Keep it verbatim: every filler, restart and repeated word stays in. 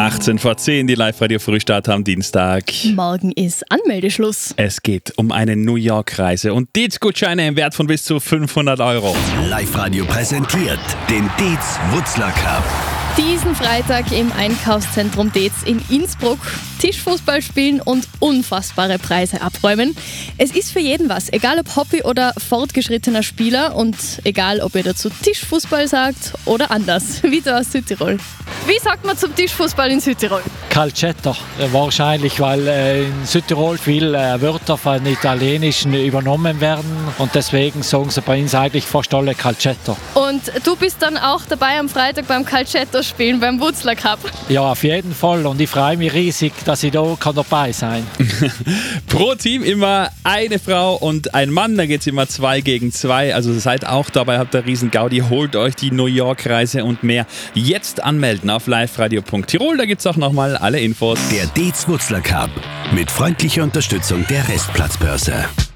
achtzehn vor zehn, die Live-Radio-Frühstart am Dienstag. Morgen ist Anmeldeschluss. Es geht um eine New York-Reise und Dietz-Gutscheine im Wert von bis zu fünfhundert Euro. Live-Radio präsentiert den Dietz-Wutzler Cup. Diesen Freitag im Einkaufszentrum Dietz in Innsbruck Tischfußball spielen und unfassbare Preise abräumen. Es ist für jeden was, egal ob Hobby- oder fortgeschrittener Spieler und egal ob ihr dazu Tischfußball sagt oder anders, wie da aus Südtirol. Wie sagt man zum Tischfußball in Südtirol? Calcetto, wahrscheinlich, weil äh, in Südtirol viele äh, Wörter von Italienischen übernommen werden und deswegen sagen sie bei uns eigentlich fast alle Calcetto. Und du bist dann auch dabei am Freitag beim Calcetto spielen, beim Wutzler Cup? Ja, auf jeden Fall und ich freue mich riesig, dass ich da kann dabei sein kann. Pro Team immer eine Frau und ein Mann, da geht es immer zwei gegen zwei, also seid auch dabei, habt ihr riesen Gaudi, holt euch die New York-Reise und mehr. Jetzt anmelden auf liveradio punkt tirol, da gibt es auch nochmal alle Infos. Der Dietz-Wutzler Cup mit freundlicher Unterstützung der Restplatzbörse.